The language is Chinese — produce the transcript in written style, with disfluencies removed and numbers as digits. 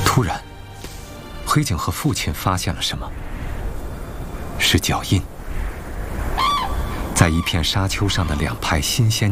突然，黑井和父亲发现了什么？是脚印，在一片沙丘上的2排新鲜